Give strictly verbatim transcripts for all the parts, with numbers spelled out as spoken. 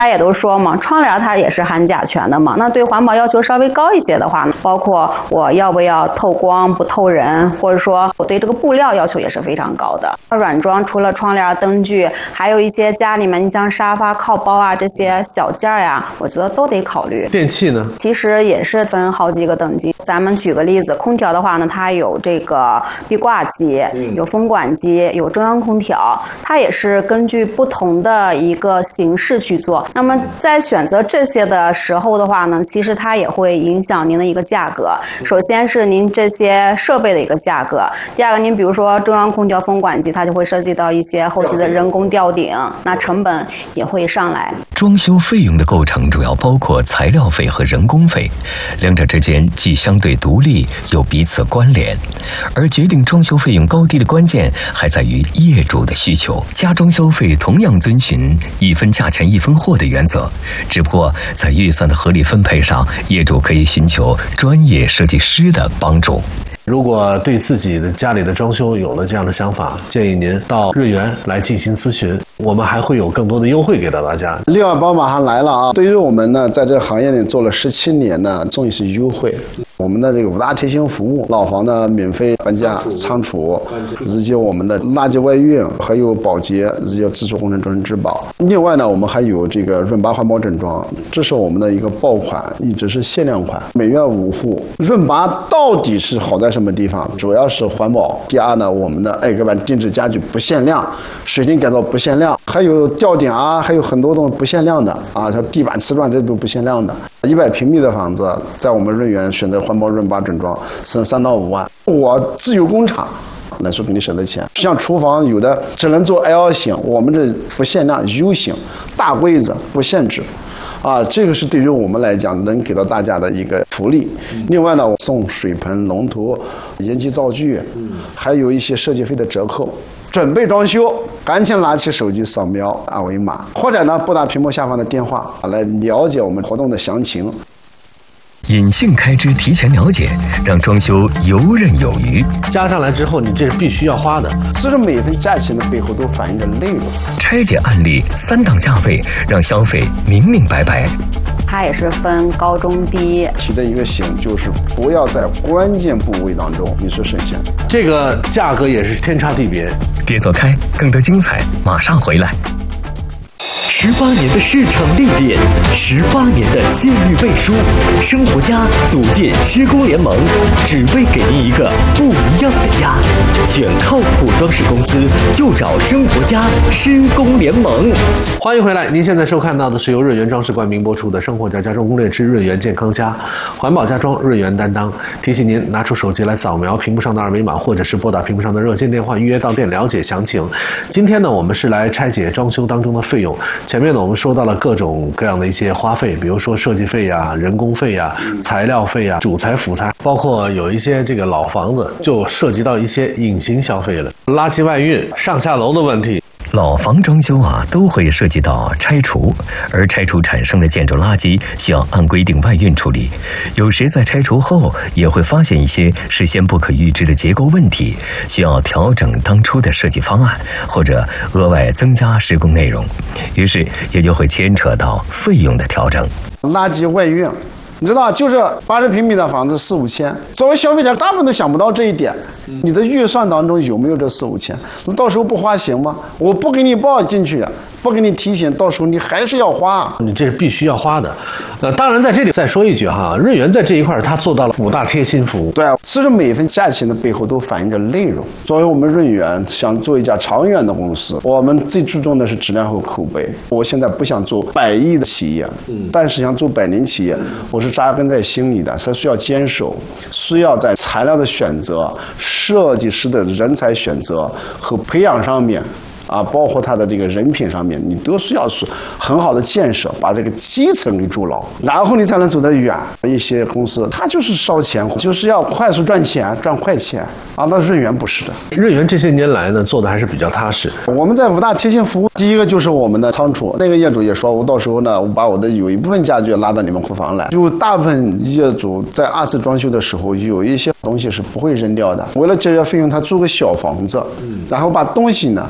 大家也都说嘛，窗帘它也是含甲醛的嘛，那对环保要求稍微高一些的话呢，包括我要不要透光不透人，或者说我对这个布料要求也是非常高的。软装除了窗帘、灯具，还有一些家里面你像沙发、靠包啊这些小件呀，我觉得都得考虑。 电器呢？ 其实也是分好几个等级。咱们举个例子，空调的话呢，它有这个壁挂机，有风管机，有中央空调，它也是根据不同的一个形式去做。那么在选择这些的时候的话呢，其实它也会影响您的一个价格。首先是您这些设备的一个价格，第二个您比如说中央空调、风管机，它就会涉及到一些后期的人工吊顶，那成本也会上来。 装修费用的构成主要包括材料费和人工费，两者之间既相对独立又彼此关联。而决定装修费用高低的关键还在于业主的需求。加装修费同样遵循一分价钱一分货的原则，只不过在预算的合理分配上，业主可以寻求专业设计师的帮助。 如果对自己的家里的装修有了这样的想法，建议您到瑞源来进行咨询，我们还会有更多的优惠给到大家。 六二八马上来了啊！对于我们呢，在这个行业里做了十七年呢，终于是优惠。我们的这个五大贴心服务，老房的免费搬家、仓储，以及我们的垃圾外运，还有保洁，以及自主工程终身质保。另外呢，我们还有这个润拔环保整装，这是我们的一个爆款，一直是限量款，每月五户。润拔到底是好在什么地方？主要是环保。第二呢，我们的矮隔板定制家具不限量，水泥改造不限量，还有吊顶啊，还有很多东西不限量的啊，像地板瓷砖这都不限量的。一百平米的房子，在我们润源选择环保润拔整装，省三到五万。我自有工厂，来说给你省的钱。像厨房有的只能做 L 型，我们这不限量 U 型，大柜子不限制。啊，这个是对于我们来讲能给到大家的一个福利。另外呢，我送水盆、龙头、烟机灶具，还有一些设计费的折扣。准备装修，赶紧拿起手机扫描二维码，或者呢拨打屏幕下方的电话来了解我们活动的详情。 隐性开支提前了解，让装修游刃有余。 加上来之后，你这是必须要花的。 其实每份价钱的背后都反映着内容。 拆解案例，三档价位，让消费明明白白。 它也是分高中低。 提的一个醒就是不要在关键部位当中你是省钱。 这个价格也是天差地别。 别走开，更多精彩马上回来。 十八年的市场历练，十八年的信誉背书，生活家组建施工联盟，只为给您一个不一样的家。选靠谱装饰公司，就找生活家施工联盟。 欢迎回来，您现在收看到的是由润源装饰冠名播出的《生活家家装攻略之润源健康家》，环保家装，润源担当。提醒您拿出手机来扫描屏幕上的二维码，或者是拨打屏幕上的热线电话预约到店了解详情。今天呢，我们是来拆解装修当中的费用。前面呢，我们说到了各种各样的一些花费，比如说设计费呀、人工费呀、材料费呀、主材辅材，包括有一些这个老房子就涉及到一些隐形消费了，垃圾外运、上下楼的问题。 老房装修啊，都会涉及到拆除，而拆除产生的建筑垃圾需要按规定外运处理。有时在拆除后，也会发现一些事先不可预知的结构问题，需要调整当初的设计方案，或者额外增加施工内容，于是也就会牵扯到费用的调整。 垃圾外运。你知道，就是八十平米的房子四五千，作为消费者，大部分都想不到这一点。你的预算当中有没有这四五千？那到时候不花行吗？我不给你报进去，不给你提醒，到时候你还是要花。 你这是必须要花的。呃，当然在这里再说一句哈，润源在这一块它做到了五大贴心服务。 对啊，其实每份价钱的背后都反映着内容。作为我们润源想做一家长远的公司，我们最注重的是质量和口碑。我现在不想做百亿的企业，嗯，但是想做百年企业，我是扎根在心里的，是需要坚守，需要在材料的选择、设计师的人才选择和培养上面啊，包括他的这个人品上面，你都需要是很好的建设，把这个基层给筑牢，然后你才能走得远。一些公司它就是烧钱，就是要快速赚钱，赚快钱啊。那润源不是的， 润源这些年来呢，做的还是比较踏实。 我们在五大贴心服务，第一个就是我们的仓储，那个业主也说，我到时候呢，我把我的有一部分家具拉到你们库房来。就大部分业主在二次装修的时候，有一些东西是不会扔掉的，为了节约费用，他租个小房子，然后把东西呢搬到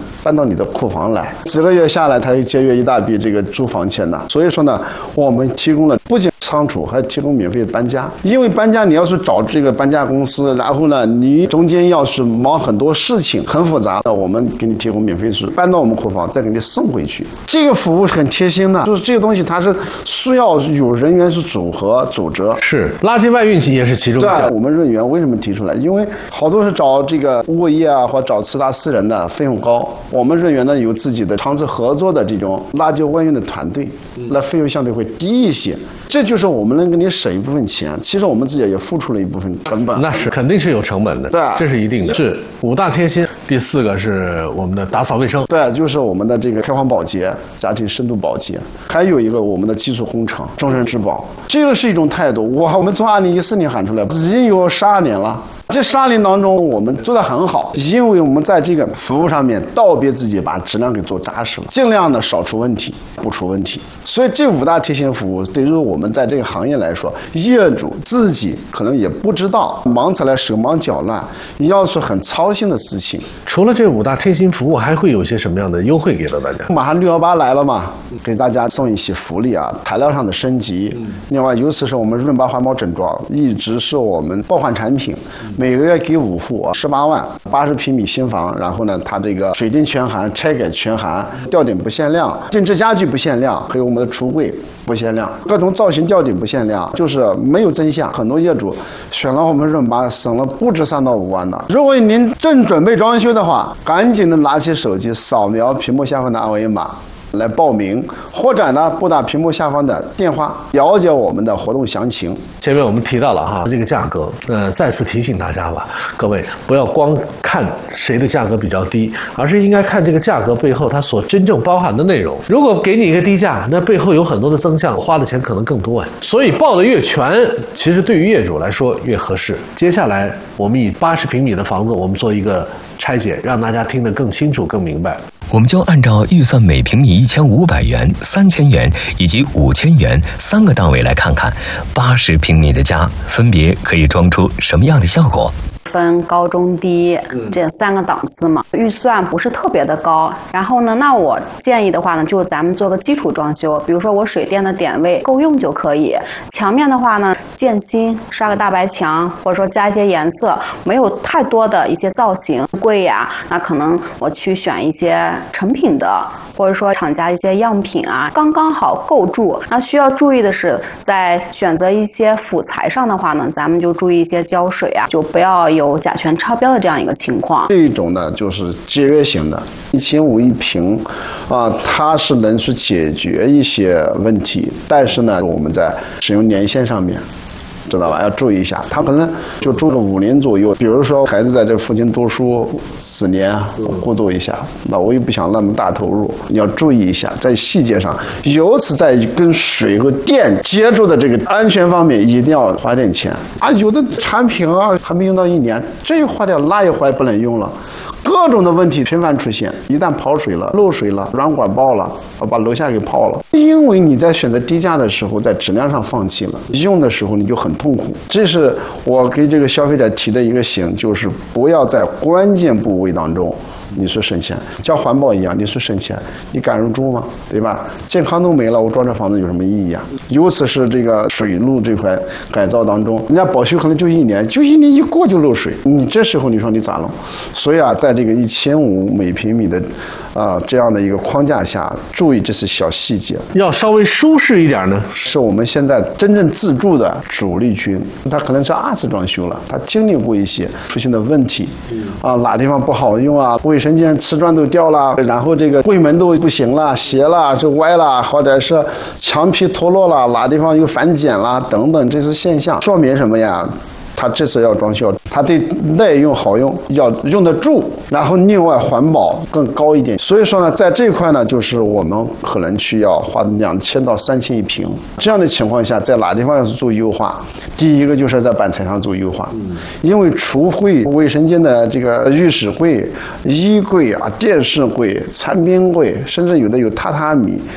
你的库房来，几个月下来，他就节约一大笔这个租房钱呢。所以说呢，我们提供了不仅仓储，还提供免费搬家。因为搬家你要是找这个搬家公司，然后呢，你中间要是忙很多事情，很复杂的，我们给你提供免费是搬到我们库房，再给你送回去。这个服务是很贴心的，就是这个东西它是需要有人员是组合组织。 是垃圾外运也是其中一项。 对，我们润园为什么提出来？因为好多是找这个物业啊，或找其他私人的，费用高。我们润园呢有自己的长期合作的这种垃圾外运的团队，那费用相对会低一些。这就是我们能给你省一部分钱，其实我们自己也付出了一部分成本。 那是肯定是有成本的， 对， 这是一定的。是五大贴心，第四个是我们的打扫卫生， 对，就是我们的这个开荒保洁、家庭深度保洁，还有一个我们的基础工程、终身质保，这个是一种态度。我我们从二零一四年喊出来，已经有十二年了。这十二年当中，我们做得很好，因为我们在这个服务上面道别自己，把质量给做扎实了，尽量的少出问题，不出问题。所以这五大贴心服务，对于我们在这个行业来说，业主自己可能也不知道，忙起来手忙脚乱，要是很操心的事情。 除了这五大贴心服务，还会有些什么样的优惠给到大家？ 马上六幺八来了嘛，给大家送一些福利啊，材料上的升级。另外，尤其是我们润巴环保整装，一直是我们爆换产品。每个月给五户十八万，八十平米新房，然后呢，它这个水电全含，拆改全含，吊顶不限量，定制家具不限量，还有我们的橱柜不限量，各种造型吊顶不限量，就是没有真相。很多业主选了我们润巴，省了不止三到五万的。如果您正准备装修的话，赶紧的拿起手机扫描屏幕下方的二维码来报名，或者呢拨打屏幕下方的电话了解我们的活动详情。 前面我们提到了哈，这个价格，呃，再次提醒大家吧，各位不要光看谁的价格比较低，而是应该看这个价格背后它所真正包含的内容。如果给你一个低价，那背后有很多的增项，花的钱可能更多啊。所以报的越全，其实对于业主来说越合适。接下来我们以八十平米的房子，我们做一个拆解，让大家听得更清楚、更明白。 我们就按照预算每平米一千五百元、三千元以及五千元三个档位来看看，八十平米的家分别可以装出什么样的效果。 分高中低这三个档次嘛，预算不是特别的高。然后呢，那我建议的话呢，就是咱们做个基础装修，比如说我水电的点位够用就可以。墙面的话呢，建新刷个大白墙，或者说加一些颜色，没有太多的一些造型柜呀，那可能我去选一些成品的，或者说厂家一些样品啊，刚刚好够住。那需要注意的是，在选择一些辅材上的话呢，咱们就注意一些胶水啊，就不要有有甲醛超标的这样一个情况。 这种呢就是节约型的，一千五一平，啊，它是能去解决一些问题，但是呢，我们在使用年限上面，知道吧？要注意一下，他可能就住个五年左右。比如说孩子在这附近读书四年，过渡一下，那我也不想那么大投入，你要注意一下，在细节上，尤其在跟水和电接触的这个安全方面，一定要花点钱啊。有的产品啊还没用到一年，这一坏掉，那一坏不能用了。各种的问题频繁出现，一旦跑水了、漏水了、软管爆了，把楼下给泡了。因为你在选择低价的时候，在质量上放弃了，用的时候你就很痛苦。这是我给这个消费者提的一个醒，就是不要在关键部位当中你说省钱，像环保一样，你说省钱，你敢入住吗？对吧？健康都没了，我装这房子有什么意义啊？尤其是这个水路这块改造当中，人家保修可能就一年，就一年一过就漏水，你这时候你说你咋弄？所以啊，在这个一千五每平米的啊、呃、这样的一个框架下，注意这是小细节， 要稍微舒适一点呢。 是我们现在真正自住的主力军，他可能是二次装修了，他经历过一些出现的问题，啊，哪地方不好用啊，卫生间瓷砖都掉了，然后这个柜门都不行了，斜了，就歪了，或者是墙皮脱落了，哪地方又反剪了等等，这些现象说明什么呀？他这次要装修，他对耐用好用，要用得住，然后另外环保更高一点。所以说呢，在这块呢，就是我们可能需要花两千到三千一平。这样的情况下，在哪地方要是做优化？第一个就是在板材上做优化，因为橱柜、卫生间的这个浴室柜、衣柜啊、电视柜、餐边柜，甚至有的有榻榻米。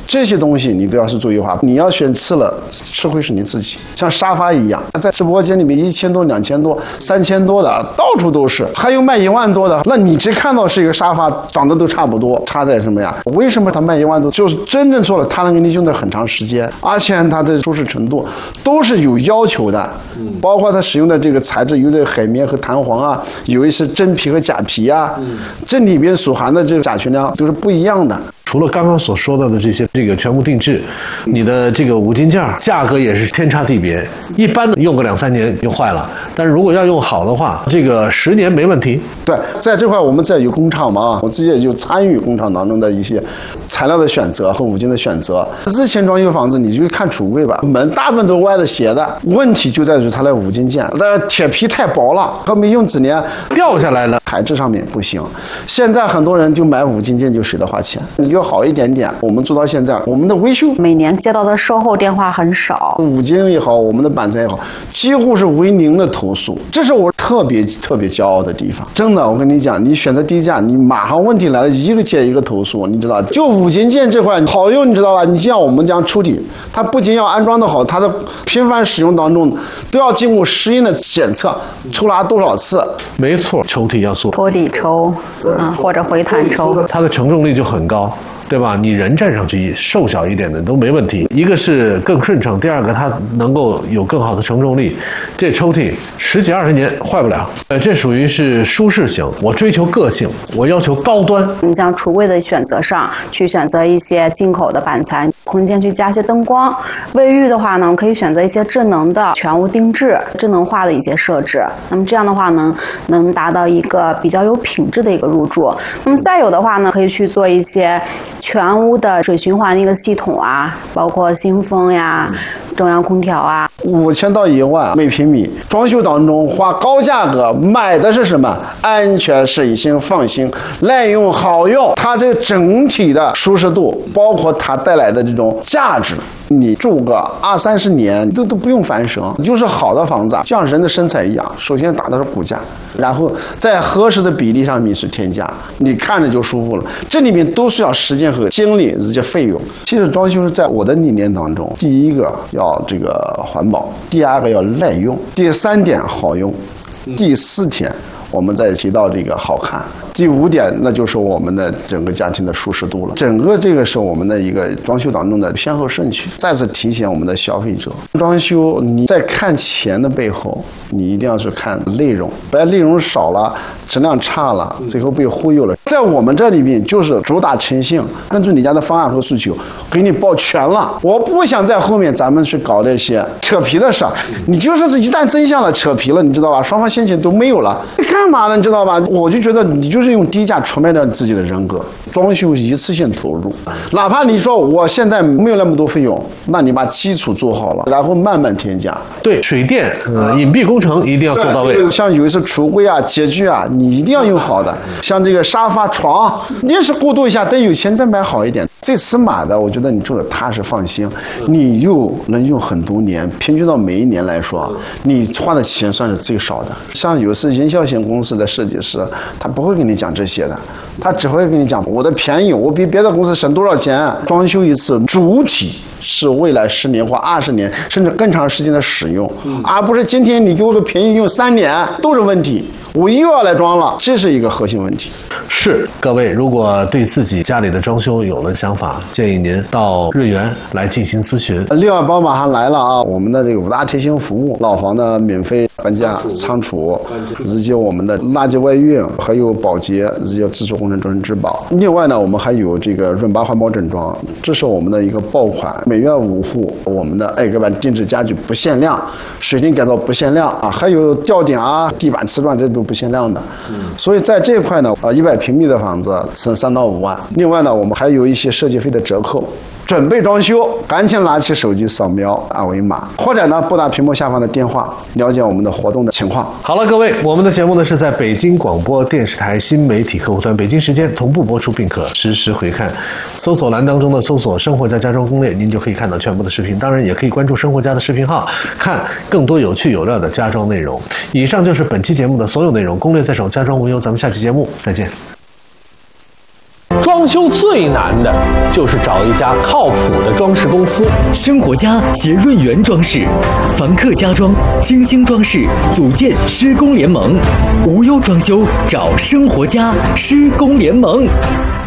这些东西你都要是注意化。你要选吃了，吃亏是你自己。像沙发一样，在直播间里面一千多、两千多、三千多的到处都是，还有卖一万多的。那你只看到是一个沙发，长得都差不多，差在什么呀？为什么他卖一万多？就是真正做了，他能给你用的很长时间，而且它的舒适程度都是有要求的，包括它使用的这个材质，有的海绵和弹簧啊，有一些真皮和假皮啊，这里边所含的这个甲醛量都是不一样的。 除了刚刚所说到的这些，这个全部定制，你的这个五金件价格也是天差地别。一般的用个两三年就坏了，但是如果要用好的话，这个十年没问题。 对，在这块我们在有工厂嘛，我自己也就参与工厂当中的一些材料的选择和五金的选择。之前装修房子，你就看橱柜吧，门大部分都歪的斜的，问题就在于它的五金件，那铁皮太薄了，和没用几年掉下来了， 材质上面不行。现在很多人就买五金件就舍得花钱，你就好一点点。我们做到现在，我们的维修每年接到的售后电话很少， 五金也好，我们的板材也好，几乎是为零的投诉，这是我特别特别骄傲的地方。真的，我跟你讲，你选择低价，你马上问题来了，一个接一个投诉，你知道？就五金件这块好用，你知道吧？你像我们这样处理，它不仅要安装的好，它的频繁使用当中都要经过实验的检测，抽拉多少次？ 没错，抽屉要做托底抽啊，或者回弹抽， 它的承重力就很高。对吧？你人站上去瘦小一点的都没问题。一个是更顺畅，第二个它能够有更好的承重力。这抽屉十几二十年坏不了。呃，这属于是舒适型。我追求个性，我要求高端。 你像橱柜的选择上，去选择一些进口的板材，空间去加一些灯光。卫浴的话呢，可以选择一些智能的全屋定制、智能化的一些设置。那么这样的话呢，能达到一个比较有品质的一个入住。那么再有的话呢，可以去做一些全屋的水循环的一个系统啊，包括新风呀、中央空调啊， 五千到一万每平米，装修当中花高价格买的是什么？安全、省心、放心、耐用、好用。它这整体的舒适度，包括它带来的这种价值，你住个二三十年都都不用翻身，就是好的房子，像人的身材一样，首先打的是骨架，然后在合适的比例上面是添加，你看着就舒服了。这里面都是要时间和精力这些费用。其实装修是在我的理念当中，第一个要这个环保，第二个要耐用，第三点好用，第四点我们再提到这个好看，第五点那就是我们的整个家庭的舒适度了。整个这个是我们的一个装修当中的先后顺序，再次提醒我们的消费者，装修你在看钱的背后，你一定要去看内容，不要内容少了，质量差了，最后被忽悠了。在我们这里面就是主打诚信，根据你家的方案和诉求给你报全了。我不想在后面咱们去搞那些扯皮的事儿，你就是一旦真相了扯皮了，你知道吧？双方先前都没有了，干嘛呢？你知道吧？我就觉得你就是用低价出卖掉自己的人格。装修一次性投入，哪怕你说我现在没有那么多费用，那你把基础做好了，然后慢慢添加。 对，水电、呃、隐蔽工程一定要做到位。 像有一些橱柜啊、洁具啊，你一定要用好的。像这个沙发、床，你也是过渡一下，等有钱再买好一点。最起码的，我觉得你住的踏实放心，你又能用很多年，平均到每一年来说，你花的钱算是最少的。像有些营销型公司的设计师，他不会跟你讲这些的，他只会跟你讲我的便宜，我比别的公司省多少钱。装修一次主体是未来十年或二十年甚至更长时间的使用，而不是今天你给我个便宜用三年都是问题，我又要来装了，这是一个核心问题。 是，各位如果对自己家里的装修有了想法，建议您到瑞源来进行咨询。 六二八马上来了啊！我们的这个五大贴心服务，老房的免费搬家、仓储，以及我们的垃圾外运，还有保洁，以及自主工程终身质保。另外呢，我们还有这个润八环保整装，这是我们的一个爆款，每月五户，我们的矮隔板定制家具不限量，水泥改造不限量啊，还有吊顶啊、地板瓷砖这都不限量的。所以在这一块呢，啊，一百平米的房子省三到五万。另外呢，我们还有一些设计费的折扣。准备装修，赶紧拿起手机扫描二维码，或者呢拨打屏幕下方的电话，了解我们的活动的情况。 好了，各位，我们的节目呢是在北京广播电视台新媒体客户端北京时间同步播出，并可实时回看。搜索栏当中的搜索生活家家装攻略，您就可以看到全部的视频。当然也可以关注生活家的视频号，看更多有趣有料的家装内容。以上就是本期节目的所有内容，攻略在手，家装无忧。咱们下期节目再见。 装修最难的就是找一家靠谱的装饰公司。 生活家携润源装饰、凡客家装、星星装饰组建施工联盟，无忧装修找生活家施工联盟。